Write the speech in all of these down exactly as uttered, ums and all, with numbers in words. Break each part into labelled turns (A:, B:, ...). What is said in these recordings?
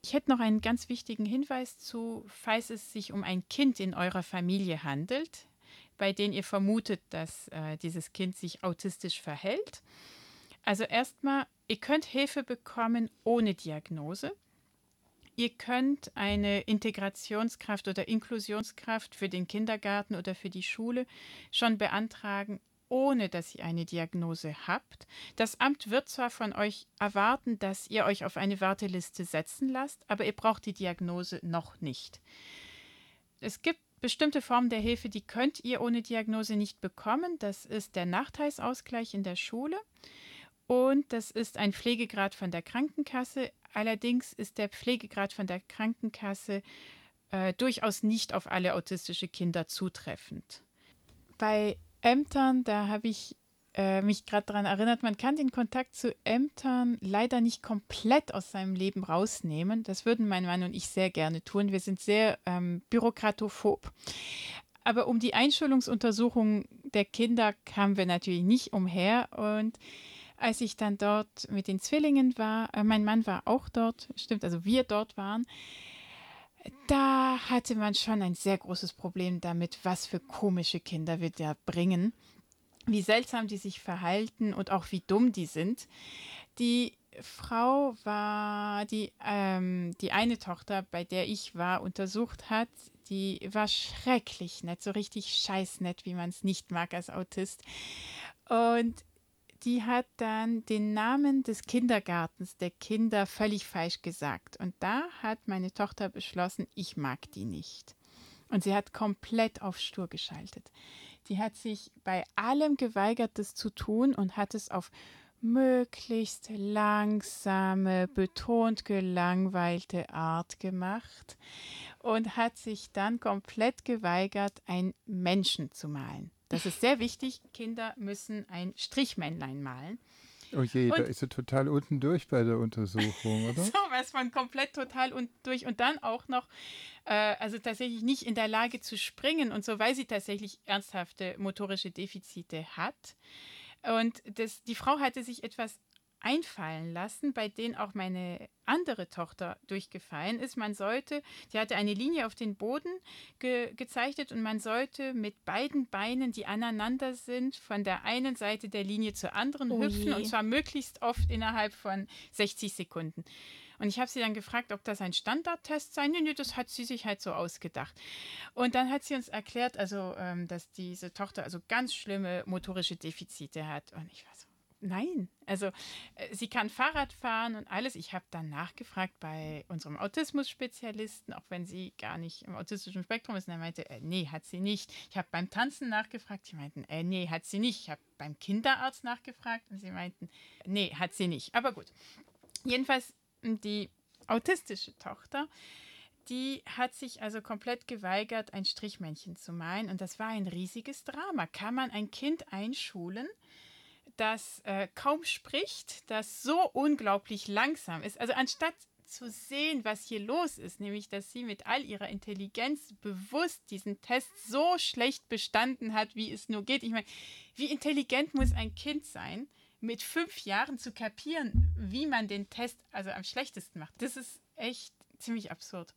A: Ich hätte noch einen ganz wichtigen Hinweis zu, falls es sich um ein Kind in eurer Familie handelt, bei dem ihr vermutet, dass äh, dieses Kind sich autistisch verhält. Also erstmal, ihr könnt Hilfe bekommen ohne Diagnose. Ihr könnt eine Integrationskraft oder Inklusionskraft für den Kindergarten oder für die Schule schon beantragen, ohne dass ihr eine Diagnose habt. Das Amt wird zwar von euch erwarten, dass ihr euch auf eine Warteliste setzen lasst, aber ihr braucht die Diagnose noch nicht. Es gibt bestimmte Formen der Hilfe, die könnt ihr ohne Diagnose nicht bekommen. Das ist der Nachteilsausgleich in der Schule und das ist ein Pflegegrad von der Krankenkasse. Allerdings ist der Pflegegrad von der Krankenkasse äh, durchaus nicht auf alle autistische Kinder zutreffend. Bei Ämtern, da habe ich äh, mich gerade daran erinnert, man kann den Kontakt zu Ämtern leider nicht komplett aus seinem Leben rausnehmen. Das würden mein Mann und ich sehr gerne tun. Wir sind sehr ähm, bürokratophob. Aber um die Einschulungsuntersuchung der Kinder kamen wir natürlich nicht umher. Und als ich dann dort mit den Zwillingen war, äh, mein Mann war auch dort, stimmt, also wir dort waren, da hatte man schon ein sehr großes Problem damit, was für komische Kinder wir da bringen, wie seltsam die sich verhalten und auch wie dumm die sind. Die Frau war, die, ähm, die eine Tochter, bei der ich war, untersucht hat, die war schrecklich nett, so richtig scheißnett, wie man es nicht mag als Autist. Und die hat dann den Namen des Kindergartens der Kinder völlig falsch gesagt. Und da hat meine Tochter beschlossen, ich mag die nicht. Und sie hat komplett auf stur geschaltet. Die hat sich bei allem geweigert, das zu tun und hat es auf möglichst langsame, betont gelangweilte Art gemacht und hat sich dann komplett geweigert, einen Menschen zu malen. Das ist sehr wichtig. Kinder müssen ein Strichmännlein malen.
B: Oh je, da
A: Und
B: ist sie total unten durch bei der Untersuchung, oder?
A: sowas von komplett total und durch und dann auch noch, äh, also tatsächlich nicht in der Lage zu springen und so, weil sie tatsächlich ernsthafte motorische Defizite hat. Und das, die Frau hatte sich etwas einfallen lassen, bei denen auch meine andere Tochter durchgefallen ist. Man sollte, sie hatte eine Linie auf den Boden ge gezeichnet und man sollte mit beiden Beinen, die aneinander sind, von der einen Seite der Linie zur anderen
C: Oh
A: hüpfen und
C: je.
A: zwar möglichst oft innerhalb von sechzig Sekunden. Und ich habe sie dann gefragt, ob das ein Standardtest sei. Nee, nee, das hat sie sich halt so ausgedacht. Und dann hat sie uns erklärt, also, ähm, dass diese Tochter also ganz schlimme motorische Defizite hat. Und ich war so, nein, also äh, sie kann Fahrrad fahren und alles. Ich habe dann nachgefragt bei unserem Autismus-Spezialisten, auch wenn sie gar nicht im autistischen Spektrum ist. Und er meinte, äh, nee, hat sie nicht. Ich habe beim Tanzen nachgefragt. Die meinten, äh, nee, hat sie nicht. Ich habe beim Kinderarzt nachgefragt und sie meinten, nee, hat sie nicht. Aber gut. Jedenfalls die autistische Tochter, die hat sich also komplett geweigert, ein Strichmännchen zu malen. Und das war ein riesiges Drama. Kann man ein Kind einschulen, das äh, kaum spricht, das so unglaublich langsam ist? Also anstatt zu sehen, was hier los ist, nämlich dass sie mit all ihrer Intelligenz bewusst diesen Test so schlecht bestanden hat, wie es nur geht. Ich meine, wie intelligent muss ein Kind sein, mit fünf Jahren zu kapieren, wie man den Test also am schlechtesten macht? Das ist echt ziemlich absurd.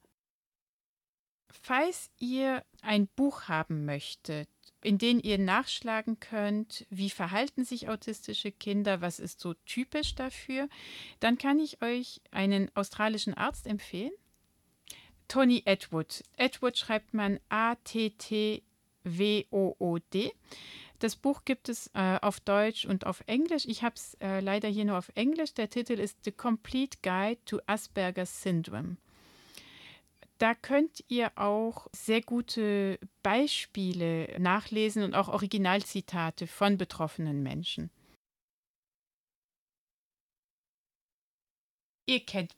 A: Falls ihr ein Buch haben möchtet, in dem ihr nachschlagen könnt, wie verhalten sich autistische Kinder, was ist so typisch dafür, dann kann ich euch einen australischen Arzt empfehlen. Tony Attwood. Attwood schreibt man A T T W O O D. Das Buch gibt es äh, auf Deutsch und auf Englisch. Ich habe es äh, leider hier nur auf Englisch. Der Titel ist The Complete Guide to Asperger's Syndrome. Da könnt ihr auch sehr gute Beispiele nachlesen und auch Originalzitate von betroffenen Menschen. Ihr kennt.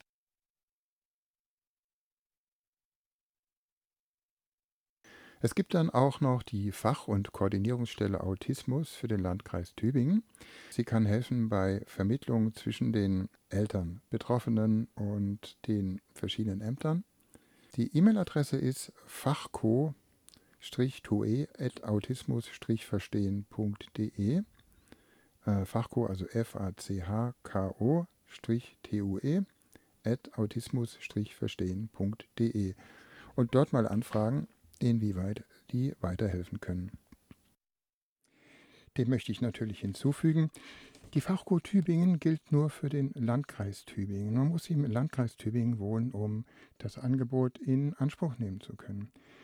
B: Es gibt dann auch noch die Fach- und Koordinierungsstelle Autismus für den Landkreis Tübingen. Sie kann helfen bei Vermittlung zwischen den Eltern, Betroffenen und den verschiedenen Ämtern. Die E-Mail-Adresse ist fachco-tue at autismus-verstehen punkt de. Äh, Fachco, also F A C H K O-T U E at autismus-verstehen punkt de und dort mal anfragen, inwieweit die weiterhelfen können. Dem möchte ich natürlich hinzufügen, die Fachgut Tübingen gilt nur für den Landkreis Tübingen. Man muss im Landkreis Tübingen wohnen, um das Angebot in Anspruch nehmen zu können.